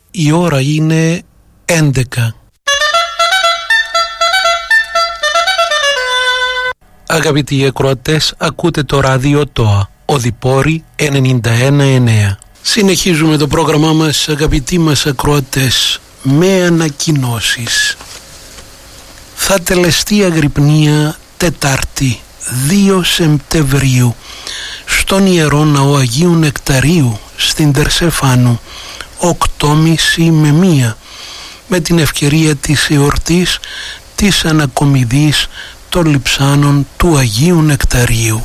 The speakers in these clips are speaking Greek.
Η ώρα είναι 11. Αγαπητοί ακροατές, ακούτε το ράδιο ΤΟΑ, Οδυπόρη 91,9. Συνεχίζουμε το πρόγραμμά μας, αγαπητοί μας ακροατές, με ανακοινώσεις. Θα τελεστεί αγρυπνία Τετάρτη 2 Σεπτεμβρίου στον Ιερό Ναό Αγίου Νεκταρίου στην Τερσεφάνου 8.30 με 1 με την ευκαιρία της εορτής της ανακομιδής των λειψάνων του Αγίου Νεκταρίου.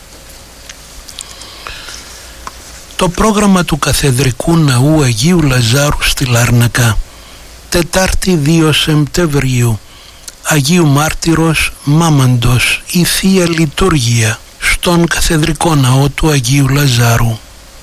Το πρόγραμμα του Καθεδρικού Ναού Αγίου Λαζάρου στη Λάρνακα, Τετάρτη 2 Σεπτεμβρίου, Αγίου Μάρτυρος Μάμαντος, η Θεία Λειτουργία στον Καθεδρικό Ναό του Αγίου Λαζάρου.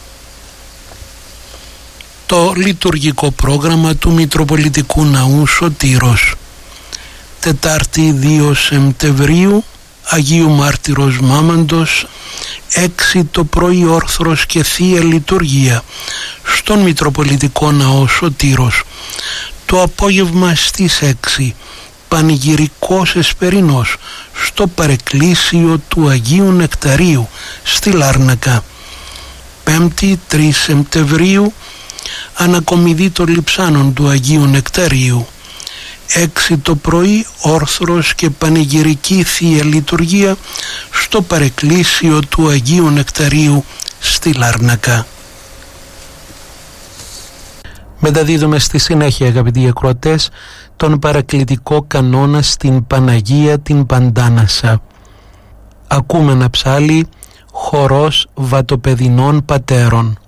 Το λειτουργικό πρόγραμμα του Μητροπολιτικού Ναού Σωτήρος, Τετάρτη 2 Σεπτεμβρίου, Αγίου Μάρτυρος Μάμαντος, 6 το πρωί όρθρος και Θεία Λειτουργία στον Μητροπολιτικό Ναό Σωτήρος. Το απόγευμα στις 6 πανηγυρικός εσπερινός στο παρεκκλήσιο του Αγίου Νεκταρίου στη Λάρνακα. 5η 3 Σεπτεμβρίου, ανακομιδή των λειψάνων του Αγίου Νεκταρίου. 6 το πρωί όρθρος και πανηγυρική Θεία Λειτουργία στο παρεκκλήσιο του Αγίου Νεκταρίου στη Λάρνακα. Μεταδίδουμε στη συνέχεια, αγαπητοί ακροατές, τον παρακλητικό κανόνα στην Παναγία την Παντάνασα. Ακούμε ένα ψάλι, χορός βατοπεδινών πατέρων.